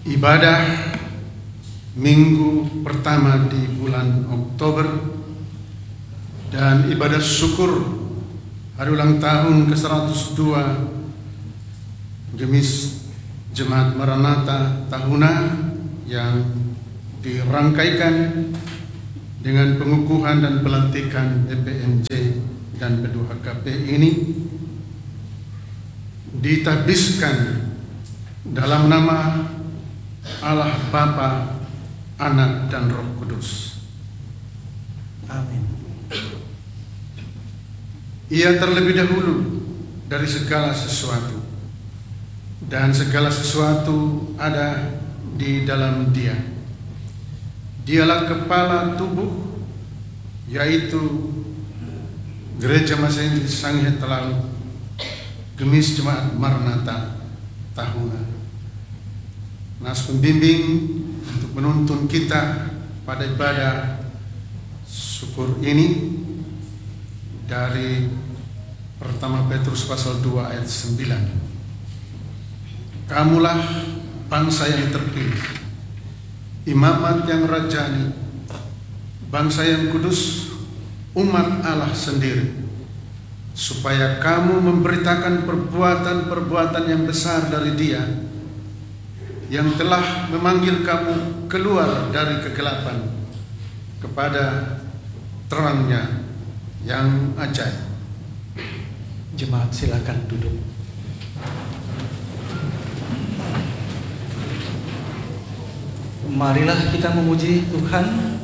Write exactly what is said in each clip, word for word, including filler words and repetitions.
ibadah minggu pertama di bulan Oktober dan ibadah syukur hari ulang tahun ke seratus dua Gemis Jemaat Maranatha Tahuna yang dirangkaikan dengan pengukuhan dan pelantikan E P M J dan P dua H K P ini ditabiskan dalam nama Allah Bapa, Anak dan Roh Kudus. Amin. Ia terlebih dahulu dari segala sesuatu, dan segala sesuatu ada di dalam Dia. Dialah kepala tubuh, yaitu Gereja Masehi Sanghyang Telalu Gemis Jemaat Maranatha Tahuna. Nas pembimbing untuk menuntun kita pada ibadah syukur ini dari pertama Petrus pasal dua ayat sembilan. Kamulah bangsa yang terpilih, imamat yang rajani, bangsa yang kudus, umat Allah sendiri, supaya kamu memberitakan perbuatan-perbuatan yang besar dari Dia yang telah memanggil kamu keluar dari kegelapan kepada terangnya yang ajaib. Jemaat silakan duduk. Marilah kita memuji Tuhan.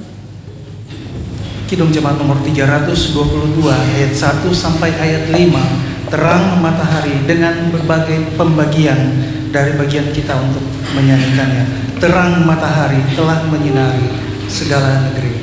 Kidung Jemaat nomor tiga ratus dua puluh dua ayat satu sampai ayat lima. Terang matahari dengan berbagai pembagian dari bagian kita untuk menyanyikannya. Terang matahari telah menyinari segala negeri.